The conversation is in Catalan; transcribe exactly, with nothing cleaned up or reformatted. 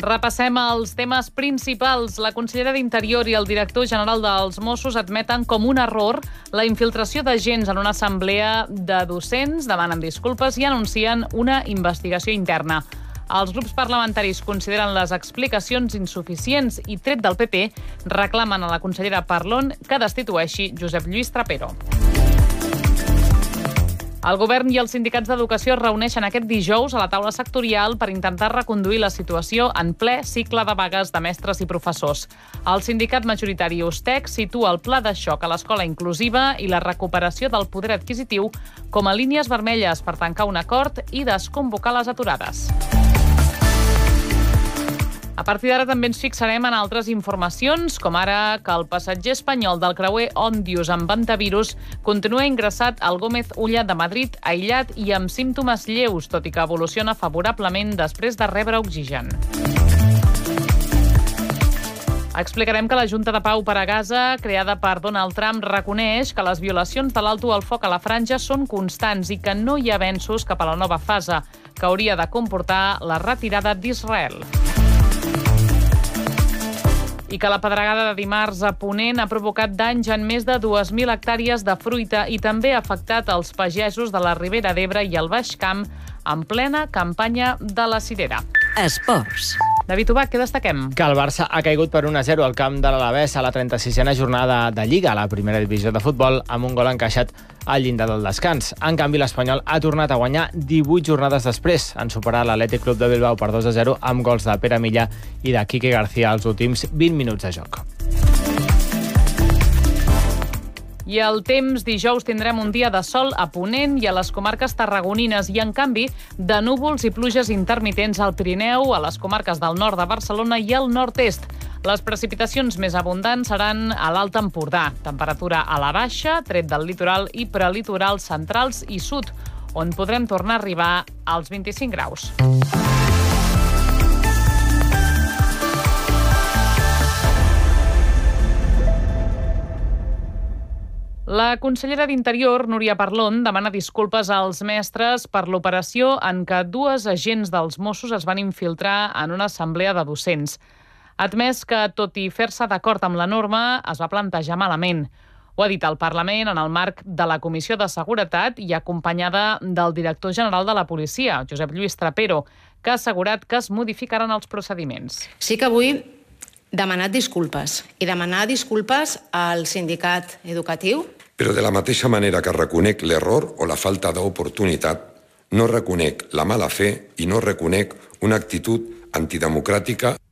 Repassem els temes principals. La consellera d'Interior i el director general dels Mossos admeten com un error la infiltració d'agents en una assemblea de docents, demanen disculpes i anuncien una investigació interna. Els grups parlamentaris consideren les explicacions insuficients i, tret del P P, reclamen a la consellera Parlon que destitueixi Josep Lluís Trapero. El govern i els sindicats d'educació es reuneixen aquest dijous a la taula sectorial per intentar reconduir la situació en ple cicle de vagues de mestres i professors. El sindicat majoritari USTEC situa el pla de xoc a l'escola inclusiva i la recuperació del poder adquisitiu com a línies vermelles per tancar un acord i desconvocar les aturades. A partir d'ara també ens fixarem en altres informacions, com ara que el passatger espanyol del creuer Òndius amb hantavirus continua ingressat al Gómez Ulla de Madrid aïllat i amb símptomes lleus, tot i que evoluciona favorablement després de rebre oxigen. Explicarem que la Junta de Pau per a Gaza, creada per Donald Trump, reconeix que les violacions de l'alto al foc a la franja són constants i que no hi ha avenços cap a la nova fase, que hauria de comportar la retirada d'Israel. I que la pedregada de dimarts a Ponent ha provocat danys en més de dues mil hectàrees de fruita i també ha afectat els pagesos de la Ribera d'Ebre i el Baix Camp en plena campanya de la cirera. Esports. David Ubach, què destaquem? Que el Barça ha caigut per un a zero al camp de l'Alavés a la trenta-sisena jornada de Lliga, a la primera divisió de futbol, amb un gol encaixat al llindar del descans. En canvi, l'Espanyol ha tornat a guanyar divuit jornades després, en superar l'Atlètic Club de Bilbao per dos a zero amb gols de Pere Millà i de Quique García als últims vint minuts de joc. I el temps, dijous tindrem un dia de sol a Ponent i a les comarques tarragonines i, en canvi, de núvols i pluges intermitents al Pirineu, a les comarques del nord de Barcelona i al nord-est. Les precipitacions més abundants seran a l'Alt Empordà. Temperatura a la baixa, tret del litoral i prelitorals centrals i sud, on podrem tornar a arribar als vint-i-cinc graus. La consellera d'Interior, Núria Parlon, demana disculpes als mestres per l'operació en què dues agents dels Mossos es van infiltrar en una assemblea de docents. Ha admès que, tot i fer-se d'acord amb la norma, es va plantejar malament. Ho ha dit al Parlament en el marc de la Comissió de Seguretat i acompanyada del director general de la policia, Josep Lluís Trapero, que ha assegurat que es modificaran els procediments. Sí que vull demanar disculpes i demanar disculpes al sindicat educatiu. Però de la mateixa manera que reconec l'error o la falta d'oportunitat, no reconec la mala fe i no reconec una actitud antidemocràtica.